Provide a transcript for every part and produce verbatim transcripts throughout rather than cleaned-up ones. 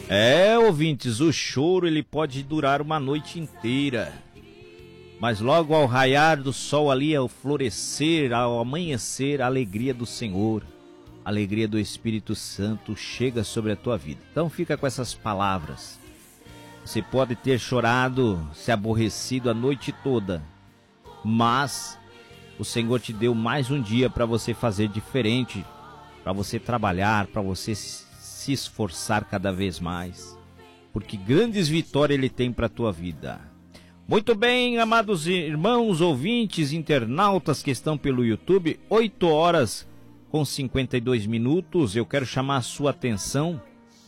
É, ouvintes, o choro ele pode durar uma noite inteira, mas logo ao raiar do sol ali, ao florescer, ao amanhecer, a alegria do Senhor, a alegria do Espírito Santo chega sobre a tua vida. Então fica com essas palavras. Você pode ter chorado, se aborrecido a noite toda, mas o Senhor te deu mais um dia para você fazer diferente, para você trabalhar, para você se esforçar cada vez mais, porque grandes vitórias Ele tem para a tua vida. Muito bem, amados irmãos, ouvintes, internautas que estão pelo YouTube, oito horas com cinquenta e dois minutos, eu quero chamar a sua atenção,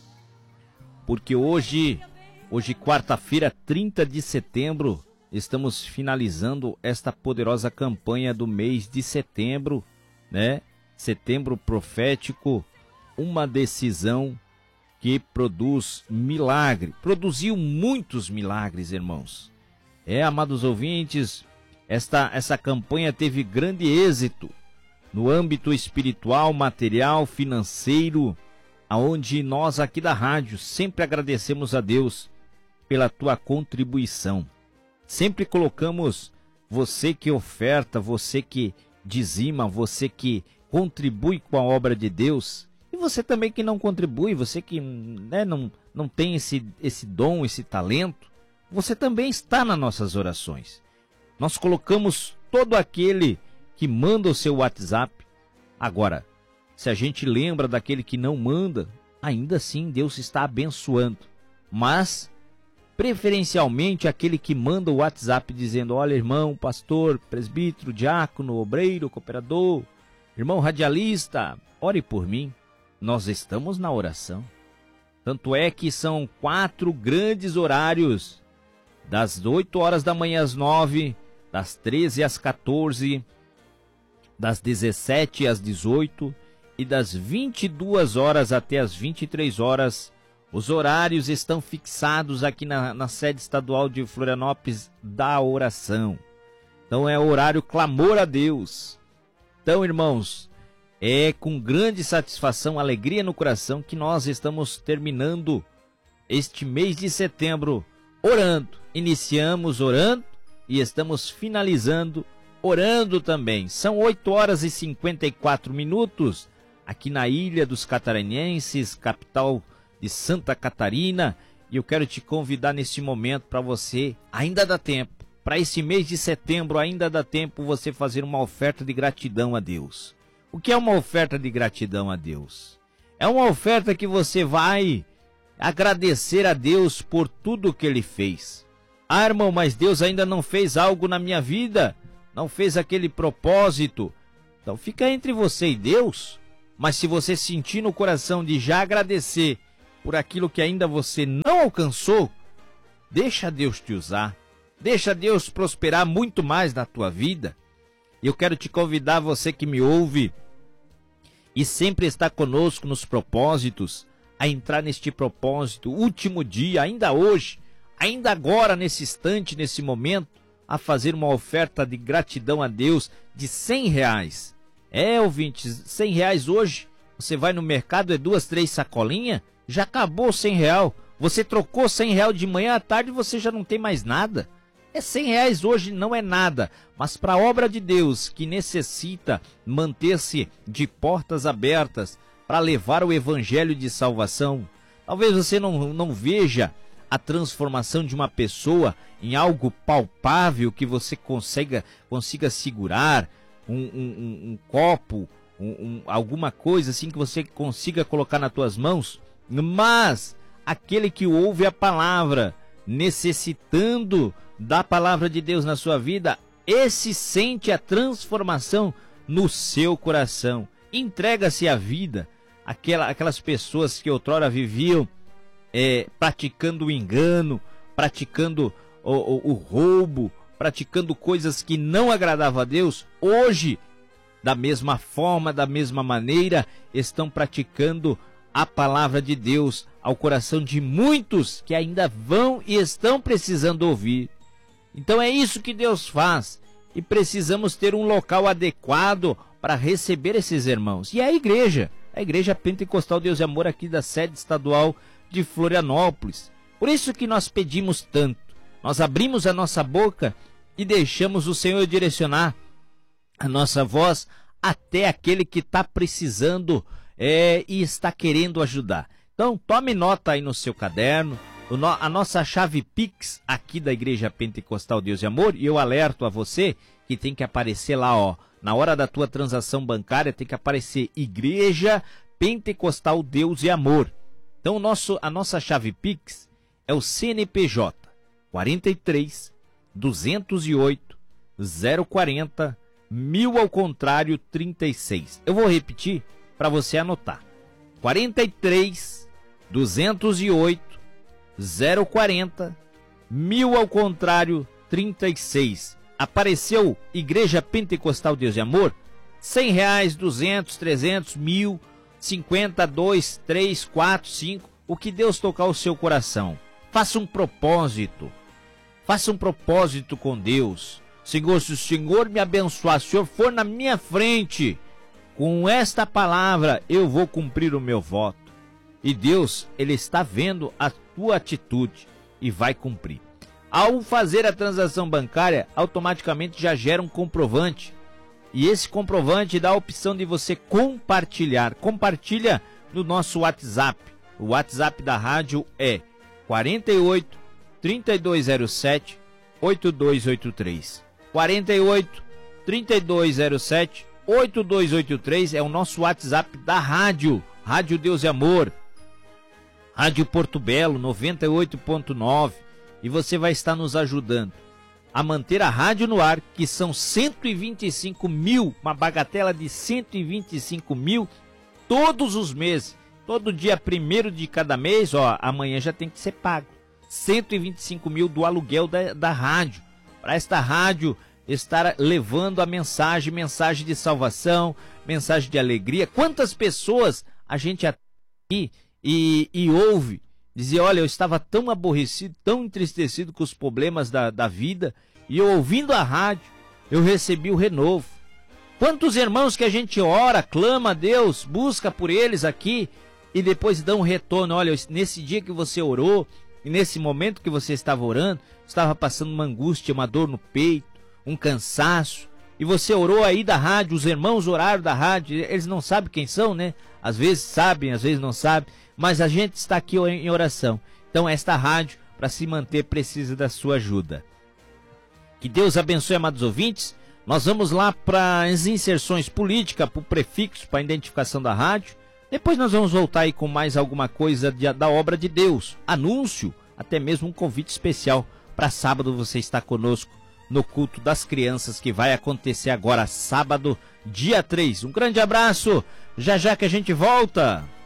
porque hoje, hoje quarta-feira, trinta de setembro, estamos finalizando esta poderosa campanha do mês de setembro, né? Setembro profético, uma decisão que produz milagre, produziu muitos milagres, irmãos. É, amados ouvintes, esta, essa campanha teve grande êxito no âmbito espiritual, material, financeiro, aonde nós aqui da rádio sempre agradecemos a Deus pela tua contribuição. Sempre colocamos você que oferta, você que dizima, você que contribui com a obra de Deus, e você também que não contribui, você que né, não, não tem esse, esse dom, esse talento, você também está nas nossas orações. Nós colocamos todo aquele que manda o seu WhatsApp. Agora, se a gente lembra daquele que não manda, ainda assim Deus está abençoando. Mas, preferencialmente, aquele que manda o WhatsApp dizendo: olha, irmão, pastor, presbítero, diácono, obreiro, cooperador, irmão radialista, ore por mim. Nós estamos na oração. Tanto é que são quatro grandes horários, das oito horas da manhã às nove, das treze às quatorze, das dezessete às dezoito e das vinte e duas horas até as vinte e três horas. Os horários estão fixados aqui na, na sede estadual de Florianópolis da oração. Então é o horário clamor a Deus. Então, irmãos, é com grande satisfação, alegria no coração que nós estamos terminando este mês de setembro orando. Iniciamos orando e estamos finalizando orando também. São oito horas e cinquenta e quatro minutos aqui na Ilha dos Catarinenses, capital de Santa Catarina, e eu quero te convidar neste momento para você, ainda dá tempo, para esse mês de setembro ainda dá tempo você fazer uma oferta de gratidão a Deus. O que é uma oferta de gratidão a Deus? É uma oferta que você vai agradecer a Deus por tudo que Ele fez. Ah, irmão, mas Deus ainda não fez algo na minha vida, não fez aquele propósito. Então fica entre você e Deus, mas se você sentir no coração de já agradecer por aquilo que ainda você não alcançou, deixa Deus te usar, deixa Deus prosperar muito mais na tua vida. Eu quero te convidar, você que me ouve e sempre está conosco nos propósitos, a entrar neste propósito, último dia, ainda hoje, ainda agora, nesse instante, nesse momento, a fazer uma oferta de gratidão a Deus de cem reais. É, ouvintes, cem reais hoje, você vai no mercado, é duas, três sacolinhas, já acabou cem real. Você trocou cem real de manhã à tarde, você já não tem mais nada. É cem reais hoje, não é nada, mas para a obra de Deus, que necessita manter-se de portas abertas para levar o evangelho de salvação. Talvez você não, não veja a transformação de uma pessoa em algo palpável que você consiga, consiga segurar, um, um, um, um copo, um, um, alguma coisa assim que você consiga colocar nas tuas mãos, mas aquele que ouve a palavra, necessitando da palavra de Deus na sua vida, esse sente a transformação no seu coração, entrega-se à vida. Aquela, aquelas pessoas que outrora viviam é, praticando o engano, praticando o, o, o roubo, praticando coisas que não agradavam a Deus, hoje, da mesma forma, da mesma maneira, estão praticando a palavra de Deus ao coração de muitos que ainda vão e estão precisando ouvir. Então é isso que Deus faz, e precisamos ter um local adequado para receber esses irmãos. E é a igreja, a igreja Pentecostal Deus e Amor aqui da sede estadual de Florianópolis. Por isso que nós pedimos tanto. Nós abrimos a nossa boca e deixamos o Senhor direcionar a nossa voz até aquele que está precisando é, e está querendo ajudar. Então, tome nota aí no seu caderno, a nossa chave Pix aqui da Igreja Pentecostal Deus e Amor, e eu alerto a você que tem que aparecer lá, ó, na hora da tua transação bancária tem que aparecer Igreja Pentecostal Deus e Amor. Então, o nosso, a nossa chave Pix é o C N P J quarenta e três, duzentos e oito, zero quarenta, mil ao contrário trinta e seis. Eu vou repetir para você anotar. quarenta e três, duzentos e oito, zero quarenta, mil ao contrário trinta e seis. Apareceu Igreja Pentecostal Deus e Amor? cem reais, duzentos, trezentos, mil, cinquenta, dois, três, quatro, cinco. O que Deus tocar o seu coração. Faça um propósito. Faça um propósito com Deus. Senhor, se o Senhor me abençoar, se o Senhor for na minha frente, com esta palavra eu vou cumprir o meu voto. E Deus, Ele está vendo a tua atitude e vai cumprir. Ao fazer a transação bancária, automaticamente já gera um comprovante. E esse comprovante dá a opção de você compartilhar. Compartilha no nosso WhatsApp. O WhatsApp da rádio é quarenta e oito, trinta e dois zero sete, oito dois oito três. quarenta e oito, trinta e dois zero sete, oito dois oito três é o nosso WhatsApp da rádio. Rádio Deus e Amor. Rádio Porto Belo noventa e oito ponto nove. E você vai estar nos ajudando a manter a rádio no ar, que são cento e vinte e cinco mil, uma bagatela de cento e vinte e cinco mil todos os meses. Todo dia primeiro de cada mês, ó, amanhã já tem que ser pago. cento e vinte e cinco mil do aluguel da, da rádio. Para esta rádio estar levando a mensagem, mensagem de salvação, mensagem de alegria. Quantas pessoas a gente aqui e, e ouve dizer, olha, eu estava tão aborrecido, tão entristecido com os problemas da, da vida, e eu ouvindo a rádio, eu recebi o renovo. Quantos irmãos que a gente ora, clama a Deus, busca por eles aqui, e depois dão um retorno. Olha, nesse dia que você orou, e nesse momento que você estava orando, estava passando uma angústia, uma dor no peito, um cansaço, e você orou aí da rádio, os irmãos oraram da rádio, eles não sabem quem são, né? Às vezes sabem, às vezes não sabem, mas a gente está aqui em oração. Então esta rádio, para se manter, precisa da sua ajuda. Que Deus abençoe, amados ouvintes. Nós vamos lá para as inserções políticas, para o prefixo, para a identificação da rádio. Depois nós vamos voltar aí com mais alguma coisa de, da obra de Deus. Anúncio, até mesmo um convite especial para sábado você estar conosco no culto das crianças, que vai acontecer agora sábado, dia três. Um grande abraço, já já que a gente volta.